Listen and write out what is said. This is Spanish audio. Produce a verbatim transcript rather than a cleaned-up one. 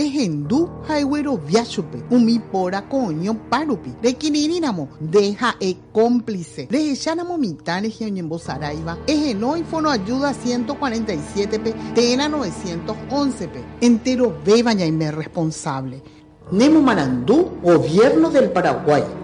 ejendu haiguero viachupe, umi pora coño parupi, de quirirínamo, deja e cómplice, de echanamo mitane geoñembo saraiva, ejeno y fono ayuda ciento cuarenta y siete pe, tena novecientos once pe, entero bebaña y me responsable. Nemo Marandú, Gobierno del Paraguay.